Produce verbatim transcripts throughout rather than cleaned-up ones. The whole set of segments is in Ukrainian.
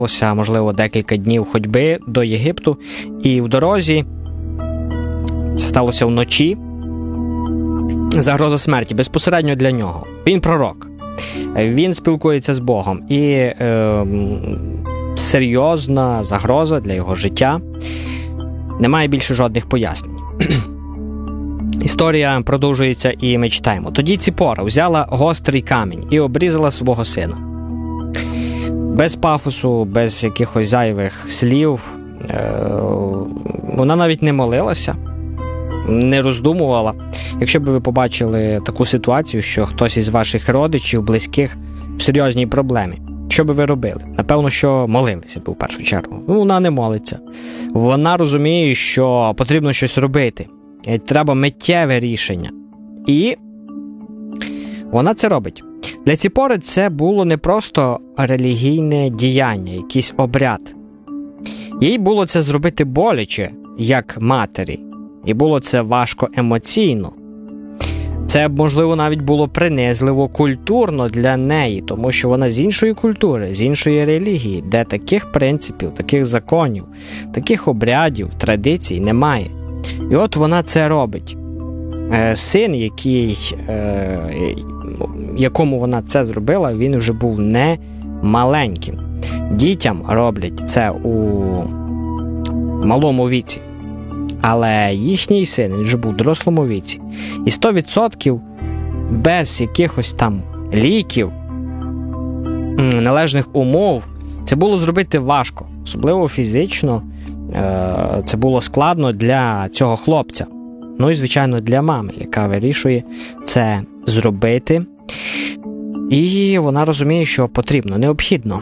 можливо, декілька днів ходьби до Єгипту, і в дорозі, це сталося вночі, загроза смерті безпосередньо для нього. Він пророк, він спілкується з Богом, і е, серйозна загроза для його життя. Немає більше жодних пояснень. Історія продовжується, і ми читаємо. Тоді Ціпора взяла гострий камінь і обрізала свого сина. Без пафосу, без якихось зайвих слів. Вона навіть не молилася, не роздумувала. Якщо б ви побачили таку ситуацію, що хтось із ваших родичів, близьких в серйозній проблемі, що би ви робили? Напевно, що молилися б у першу чергу. Ну, вона не молиться. Вона розуміє, що потрібно щось робити. Треба миттєве рішення. І вона це робить. Для Ціпори це було не просто релігійне діяння, якийсь обряд. Їй було це зробити боляче, як матері. І було це важко емоційно. Це, можливо, навіть було принизливо культурно для неї, тому що вона з іншої культури, з іншої релігії, де таких принципів, таких законів, таких обрядів, традицій немає. І от вона це робить. Син, який, якому вона це зробила, він вже був не маленьким. Дітям роблять це у малому віці. Але їхній син, він вже був у дорослому віці. І сто відсотків без якихось там ліків, належних умов, це було зробити важко. Особливо фізично це було складно для цього хлопця. Ну і, звичайно, для мами, яка вирішує це зробити. І вона розуміє, що потрібно, необхідно.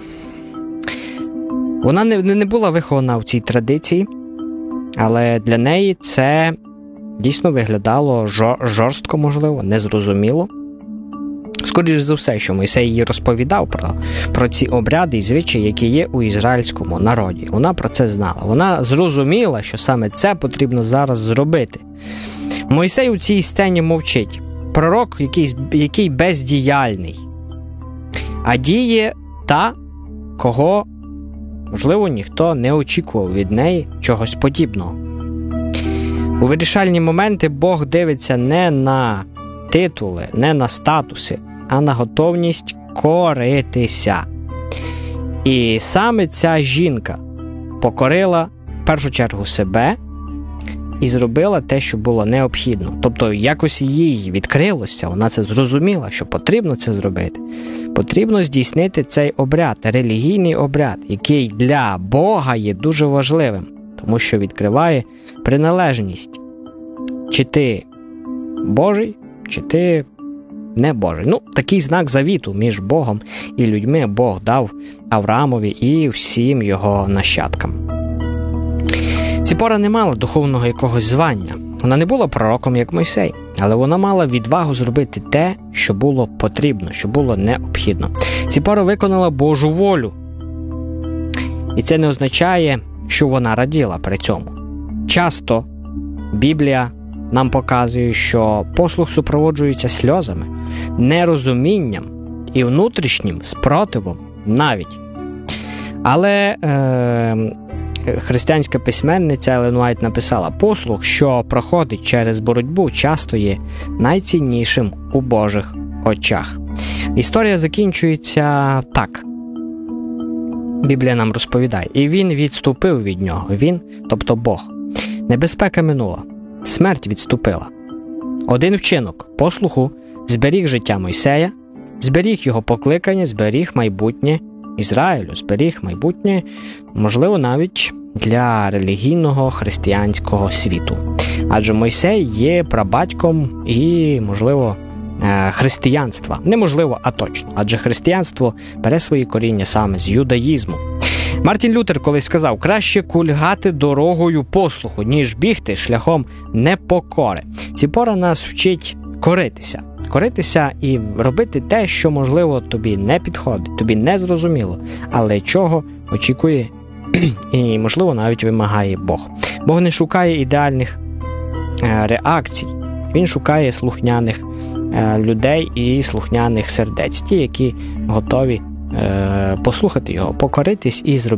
Вона не, не була вихована в цій традиції, але для неї це дійсно виглядало жорстко, можливо, незрозуміло. Скоріше за все, що Мойсей їй розповідав про, про ці обряди і звичаї, які є у ізраїльському народі. Вона про це знала. Вона зрозуміла, що саме це потрібно зараз зробити. Мойсей у цій сцені мовчить. Пророк, який, який бездіяльний. А діє та, кого, можливо, ніхто не очікував від неї чогось подібного. У вирішальні моменти Бог дивиться не на титули, не на статуси, а на готовність коритися. І саме ця жінка покорила в першу чергу себе і зробила те, що було необхідно. Тобто якось їй відкрилося, вона це зрозуміла, що потрібно це зробити. Потрібно здійснити цей обряд, релігійний обряд, який для Бога є дуже важливим, тому що відкриває приналежність. Чи ти Божий, чи ти не Божий. Ну, такий знак завіту між Богом і людьми Бог дав Авраамові і всім його нащадкам. Ціпора не мала духовного якогось звання. Вона не була пророком, як Мойсей, але вона мала відвагу зробити те, що було потрібно, що було необхідно. Ціпора виконала Божу волю. І це не означає, що вона раділа при цьому. Часто Біблія нам показує, що послух супроводжується сльозами, нерозумінням і внутрішнім спротивом навіть. Але е, християнська письменниця Елен Уайт написала: послух, що проходить через боротьбу, часто є найціннішим у Божих очах. Історія закінчується так. Біблія нам розповідає: і він відступив від нього, він, тобто Бог. Небезпека минула, смерть відступила. Один вчинок послуху зберіг життя Мойсея, зберіг його покликання, зберіг майбутнє Ізраїлю, зберіг майбутнє, можливо, навіть для релігійного християнського світу. Адже Мойсей є прабатьком і, можливо, християнства. Неможливо, а точно. Адже християнство бере свої коріння саме з юдаїзму. Мартін Лютер колись сказав: краще кульгати дорогою послуху, ніж бігти шляхом непокори. Ціпора нас вчить коритися. Коритися і робити те, що, можливо, тобі не підходить, тобі не зрозуміло, але чого очікує і, можливо, навіть вимагає Бог. Бог не шукає ідеальних реакцій. Він шукає слухняних людей і слухняних сердець, ті, які готові е, послухати його, покоритись і зробити